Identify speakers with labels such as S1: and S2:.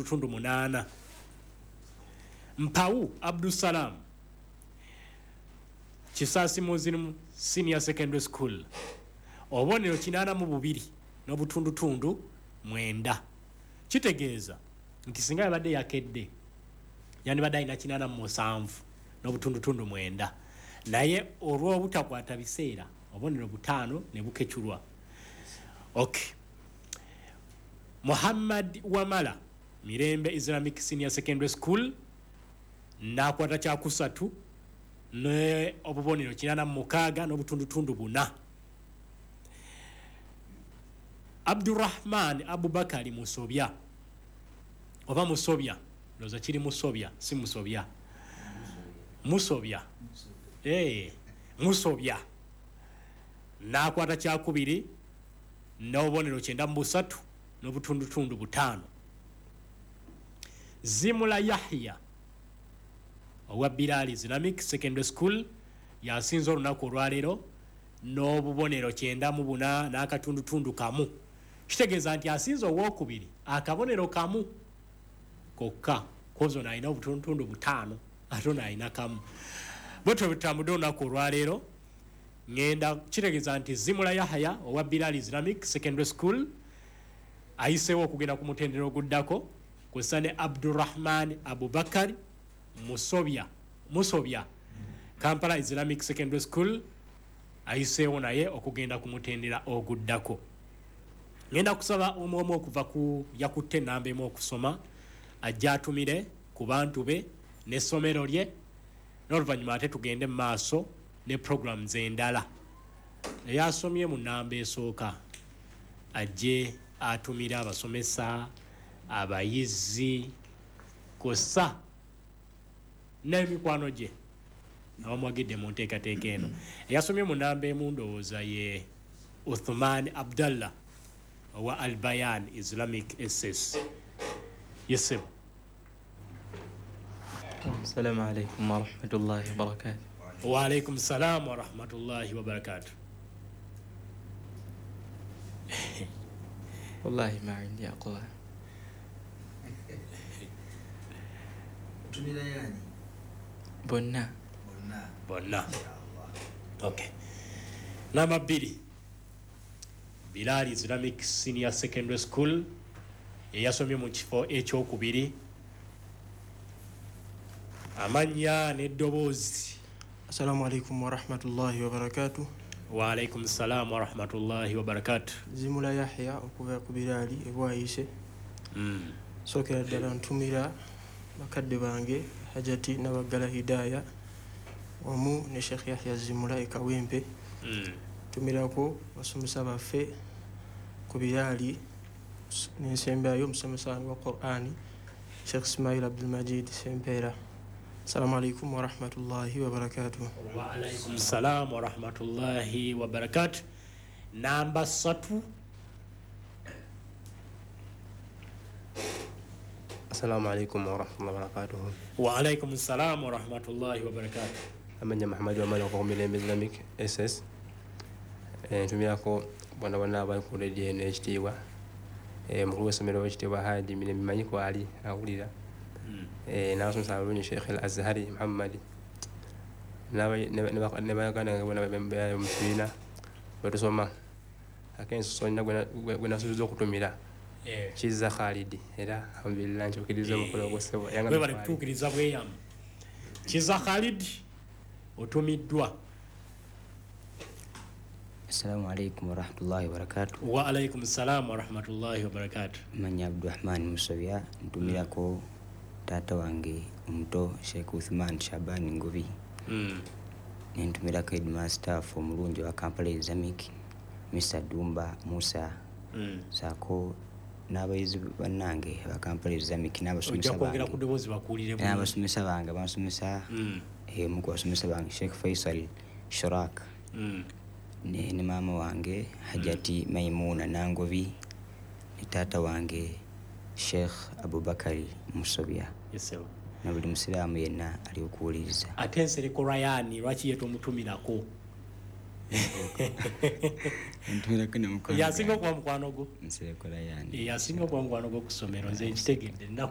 S1: n'obutundutundu 8. Mpawu Abdusalam Kisasi Muslim Senior Secondary School obubonero 82 n'obutundutundu 9. Kitegeeza nti singa yabadde yakedde yandibadde alina 87 n'obutundutundu 9, naye olw'obutakwata biseera obubonero 5 ne bukechulwa. Okay. Muhammad Wamala Mirembe Islamic Senior Secondary School nakwata kyakusatu ne obubonero 86 n'obutundutundu 4. Abdurrahman Abubakari Musobya oba Musobya loza kiri Musobya si Musobya Musobya Musobya nakwata kyakubiri n'obubonero 93 n'obutundutundu 5. Zimula Yahya owa Bilal Islamic Secondary School yasinze olunaku olwaleero n'obubonero 94 n'akatundutundu kamu. Kitegeeza nti asinze owokubiri akabonero kamu kokka kozo naina obutundutundu 5 ate naina kamu. Bwetyo butambudde olunaku olwaleero ngenda kitegeeza nti Zimula Yahya owa Bilal Islamic Secondary School ayiseewo okugenda ku mutendera oguddako kw'ossa ne Abdurrahman Abubakar Musobya Kampala Islamic Secondary School ayiseewo naye okugenda ku mutendera oguddako. Ngenda kusaba omwomu okuva ku yakutte ennamba emu okusoma ajja atumire ku bantu be n'essomero lye, n'oluvannyuma ate tugende mu maaso ne programs endala. Eyasomye mu nnamba esooka ajje atumira abasomesa, abayizi, kw'ossa n'emikwano gye abamwagidde mu nteekateeka eno. Eyasomye mu nnamba emu ndowooza ye Uthman Abdallah owa Al-Bayan Islamic SS. Yesebo.
S2: Assalamu alaikum wa rahmatullahi wa barakatuh.
S1: Wa alaikum salam wa rahmatullahi wa barakatuh.
S2: Wallahi ma indi aqwa.
S3: Tumila yani?
S2: Bonna.
S1: Okay. Namba 2 Bilal Islamic Senior Secondary School eyasomye mu kifo ekyokubiri. Amanya n'eddoboozi.
S4: Assalamu alaikum wa rahmatullahi wa barakatuh.
S1: Wa alaikum salam wa rahmatullahi wa barakatuh.
S4: Zimula Yahya okuva ku Bilali ebwayise. Sokera ddala ntumira bakadde bange Hajati Nabagala Hidaya omu ne Sheikh Yahya Zimula Ekawempe. Tumirako basomesa baffe ku Bilali n'ensembayo omusomesa wa Qur'ani Sheikh Ismail Abdul Majid Sempera. Assalamu alaikum wa rahmatullahi wa barakatuh.
S1: Wa alaikum salam wa rahmatullahi wa barakatuh. Namba 3
S5: Assalamu alaikum wa rahmatullahi wa barakatuh.
S1: Wa alaikum salam wa rahmatullahi wa barakatuh.
S5: Amanya Muhammad wa Malik wa Mirembe Islamic SS. Tumirako bonna abali ku radio NHTwa. Mukulu w'essomero w'ekitiibwa Haji Mirembe manyi kwali awulira. N'abasomesa abalungi Sheikh Al-Azhari Muhammad. Ne bayagana nga bonna bembeera mu kibiina bwe tusoma. Akensonyiza gwe nasuubiza okutumira. Kiza Khalid era alhamdulillah nchokiriza mukolo gwosebo
S1: yanga bali kutukiriza bweyam. Kiza Khalid otumiddwa.
S6: Assalamu alaikum wa rahmatullahi wa barakatuh.
S1: Wa alaikum salam wa rahmatullahi wa barakatuh.
S6: Manya Abdurrahman Musobya ntumirako tata wange omuto Sheikh Uthman Shaban Ngobi. Nentumirako headmaster omulungi wa Kampala Islamic Mr. Dumba Musa. Sako n'abayizi bannange ba Kampala Islamic n'abasomesa bange.
S1: Ojakwongera ku ddoboozi bakuulire bulungi.
S6: N'abasomesa bange abasomesa mu kubasomesa bange Sheikh Faisal Shorak. Ne mama wange Hajati Maimuna Nangobi ne tata wange Sheikh Abubakari Musobya.
S1: Yesewa.
S6: Na buli musiraamu yenna ali okuwuliriza.
S1: Ate Nsereko Ryan lwaki ye tomutumirako?
S6: Ntumirako ne mukwano.
S1: Yasinga okuba mukwano gwo?
S6: Nsereko Ryan.
S1: Yasinga okuba mukwano gwo ku ssomero nze nkitegedde